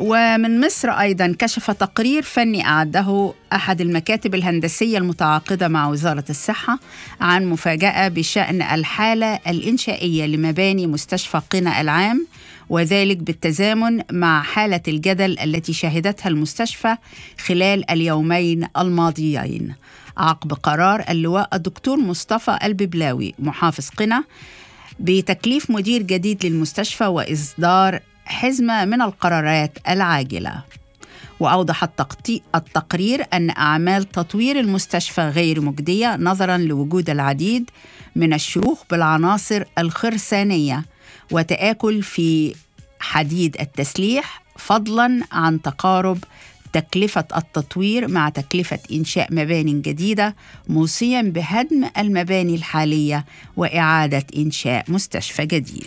ومن مصر أيضا كشف تقرير فني أعده أحد المكاتب الهندسية المتعاقدة مع وزارة الصحة عن مفاجأة بشأن الحالة الإنشائية لمباني مستشفى قنا العام، وذلك بالتزامن مع حالة الجدل التي شهدتها المستشفى خلال اليومين الماضيين عقب قرار اللواء الدكتور مصطفى الببلاوي محافظ قنا بتكليف مدير جديد للمستشفى وإصدار حزمة من القرارات العاجلة. وأوضح التقرير أن أعمال تطوير المستشفى غير مجدية نظراً لوجود العديد من الشروخ بالعناصر الخرسانية وتآكل في حديد التسليح، فضلاً عن تقارب تكلفة التطوير مع تكلفة إنشاء مباني جديدة، موصياً بهدم المباني الحالية وإعادة إنشاء مستشفى جديد.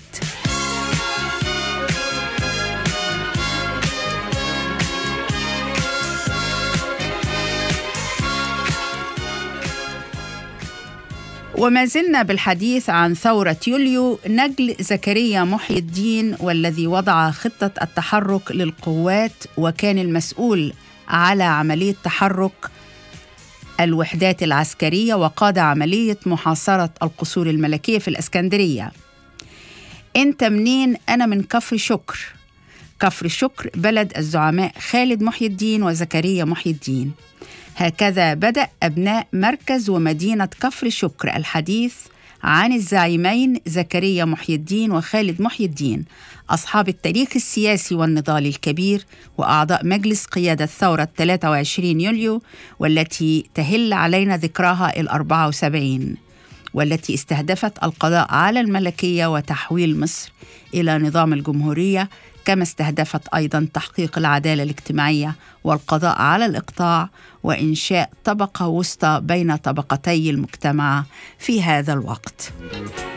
وما زلنا بالحديث عن ثورة يوليو، نجل زكريا محي الدين والذي وضع خطة التحرك للقوات وكان المسؤول على عملية تحرك الوحدات العسكرية وقاد عملية محاصرة القصور الملكية في الإسكندرية. أنت منين؟ أنا من كفر شكر. كفر شكر بلد الزعماء خالد محي الدين وزكريا محي الدين. هكذا بدأ أبناء مركز ومدينة كفر شكر الحديث عن الزعيمين زكريا محي الدين وخالد محي الدين، أصحاب التاريخ السياسي والنضال الكبير وأعضاء مجلس قيادة ثورة 23 يوليو، والتي تهل علينا ذكراها 74، والتي استهدفت القضاء على الملكية وتحويل مصر إلى نظام الجمهورية، كما استهدفت أيضاً تحقيق العدالة الاجتماعية والقضاء على الإقطاع وإنشاء طبقة وسطى بين طبقتي المجتمع في هذا الوقت.